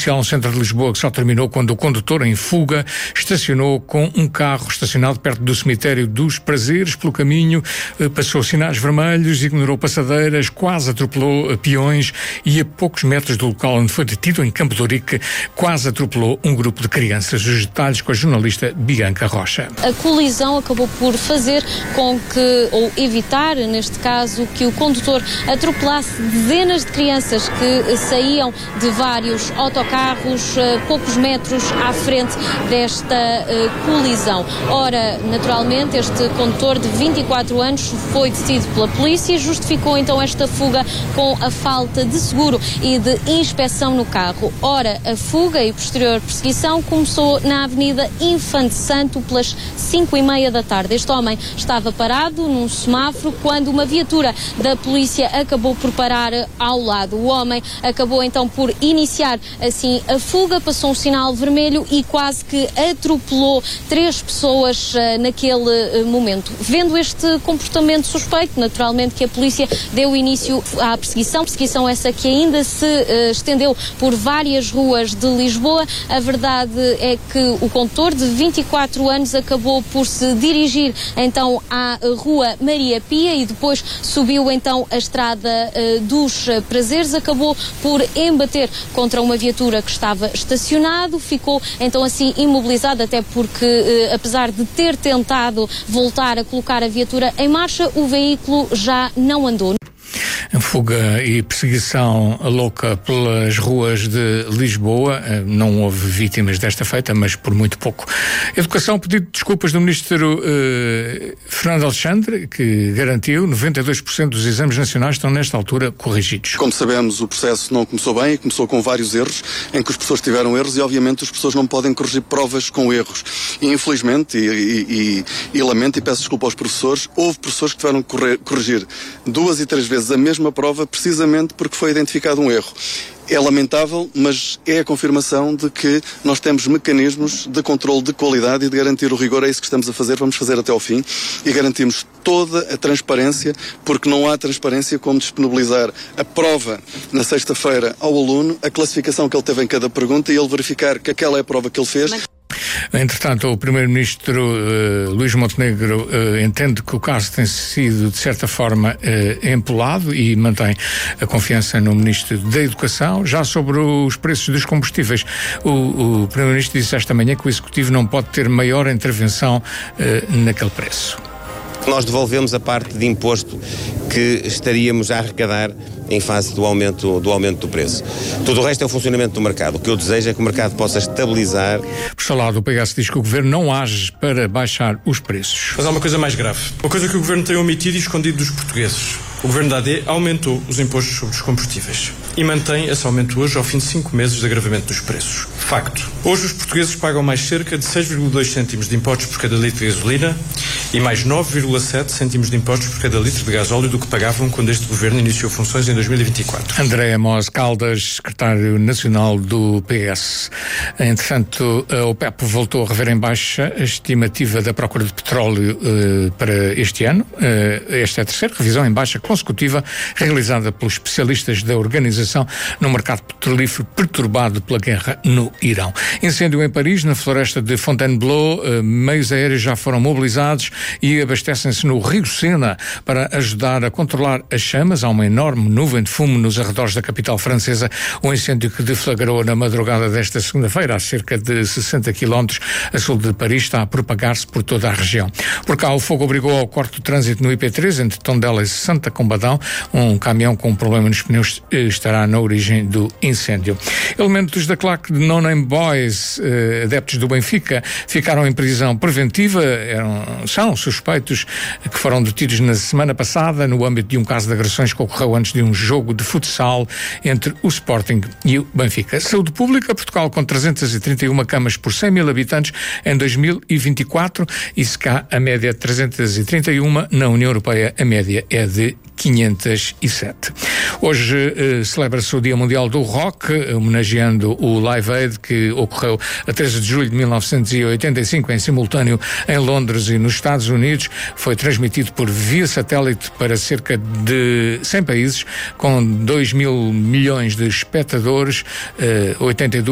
policial no centro de Lisboa que só terminou quando o condutor, em fuga, estacionou com um carro estacionado perto do cemitério dos Prazeres. Pelo caminho, passou sinais vermelhos, ignorou passadeiras, quase atropelou peões e, a poucos metros do local onde foi detido, em Campo de Ourique, quase atropelou um grupo de crianças. Os detalhes com a jornalista Bianca Rocha. A colisão acabou por fazer com que, ou evitar, neste caso, que o condutor atropelasse dezenas de crianças que saíam de vários autocarros poucos metros à frente desta colisão. Ora, naturalmente, este condutor de 24 anos foi detido pela polícia e justificou então esta fuga com a falta de seguro e de inspeção no carro. Ora, a fuga e posterior perseguição começou na Avenida Infante Santo pelas 5:30 da tarde. Este homem estava parado num semáforo quando uma viatura da polícia acabou por parar ao lado. O homem acabou então por iniciar assim a fuga, passou um sinal vermelho e quase que atropelou 3 pessoas naquele momento. Vendo este comportamento suspeito, naturalmente que a polícia deu início à perseguição essa que ainda se estendeu por várias ruas de Lisboa. A verdade é que o condutor de 24 anos acabou por se dirigir então à Rua Maria Pia e depois subiu então a estrada dos Prazeres, acabou por embater contra uma viatura que estava estacionado, ficou então assim imobilizado, até porque apesar de ter tentado voltar a colocar a viatura em marcha, o veículo já não andou. Fuga e perseguição louca pelas ruas de Lisboa. Não houve vítimas desta feita, mas por muito pouco. Educação, pedido de desculpas do ministro Fernando Alexandre, que garantiu 92% dos exames nacionais estão nesta altura corrigidos. Como sabemos, o processo não começou bem, começou com vários erros, em que os professores tiveram erros e obviamente os professores não podem corrigir provas com erros. E infelizmente, e lamento e peço desculpa aos professores, houve professores que tiveram que corrigir 2 e 3 vezes a mesma prova precisamente porque foi identificado um erro. É lamentável, mas é a confirmação de que nós temos mecanismos de controle de qualidade e de garantir o rigor. É isso que estamos a fazer, vamos fazer até ao fim e garantimos toda a transparência, porque não há transparência como disponibilizar a prova na sexta-feira ao aluno, a classificação que ele teve em cada pergunta e ele verificar que aquela é a prova que ele fez. Entretanto, o primeiro-ministro Luís Montenegro entende que o caso tem sido, de certa forma, empolado e mantém a confiança no ministro da Educação. Já sobre os preços dos combustíveis, o primeiro-ministro disse esta manhã que o executivo não pode ter maior intervenção naquele preço. Nós devolvemos a parte de imposto que estaríamos a arrecadar em face do aumento do preço. Tudo o resto é o funcionamento do mercado. O que eu desejo é que o mercado possa estabilizar. Por seu lado, o PS diz que o Governo não age para baixar os preços. Mas há uma coisa mais grave. Uma coisa que o Governo tem omitido e escondido dos portugueses. O Governo da AD aumentou os impostos sobre os combustíveis e mantém esse aumento hoje ao fim de 5 meses de agravamento dos preços. Facto. Hoje os portugueses pagam mais cerca de 6,2 cêntimos de impostos por cada litro de gasolina e mais 9,7 cêntimos de impostos por cada litro de gasóleo do que pagavam quando este Governo iniciou funções em 2024. André Mos Caldas, secretário nacional do PS. Entretanto, a OPEP voltou a rever em baixa a estimativa da procura de petróleo para este ano. Esta é a terceira revisão em baixa consecutiva realizada pelos especialistas da organização no mercado petrolífero perturbado pela guerra no Irão. Incêndio em Paris, na floresta de Fontainebleau, meios aéreos já foram mobilizados e abastecem-se no Rio Sena para ajudar a controlar as chamas. Há uma enorme nuvem de fumo nos arredores da capital francesa. O incêndio que deflagrou na madrugada desta segunda-feira, a cerca de 60 km a sul de Paris, está a propagar-se por toda a região. Por cá, o fogo obrigou ao corte de trânsito no IP3 entre Tondela e Santa Combadão. Um caminhão com um problema nos pneus estará na origem do incêndio. Elementos da claque de No Name Boys, adeptos do Benfica, ficaram em prisão preventiva. São suspeitos que foram detidos na semana passada no âmbito de um caso de agressões que ocorreu antes de um jogo de futsal entre o Sporting e o Benfica. Saúde pública, Portugal com 331 camas por 100 mil habitantes em 2024 e se cá a média é 331, na União Europeia a média é de 507. Hoje celebra-se o Dia Mundial do Rock, homenageando o Live Aid que ocorreu a 13 de julho de 1985 em simultâneo em Londres e nos Estados Unidos. Foi transmitido por via satélite para cerca de 100 países com 2 mil milhões de espectadores, 82